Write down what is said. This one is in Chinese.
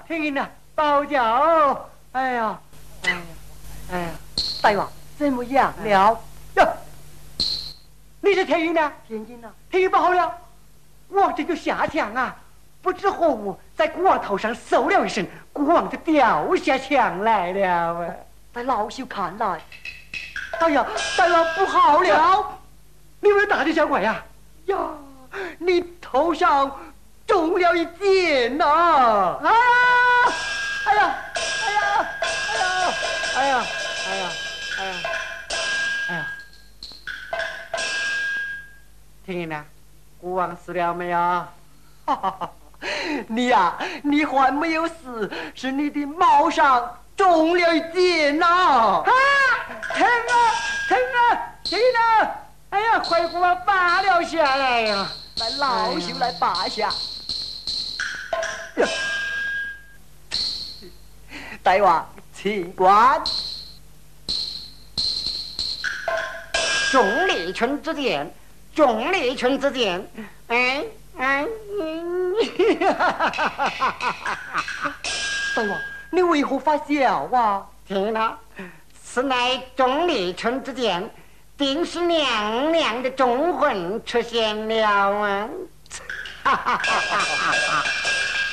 天英呐，保教！哎呀，大王怎么样了？哟，你是天英呢？天英呐，天英不好了，王这就下墙啊！不知何物在国王头上嗖了一声，国王就掉下墙来了啊！在老朽看来，哎呀，大王不好了！你有没有大惊小怪呀？呀，你头上中了一箭呐！啊！哎呀，哎呀，哎呀，哎呀，哎呀，哎呀，哎呀！听呢，国王死了没有？哈哈哈！你呀，你还没有死，是你的帽上中了一箭呐！啊！疼啊，疼啊，天哪！哎呀，快给我拔了下来呀！来，老朽来拔下。大王，请官。 钟离群之剑，钟离群之剑，哎。 大王，你为何发笑啊？ 听了，此乃钟离群之剑，定是娘娘的忠魂出现了啊！哈哈哈哈哈！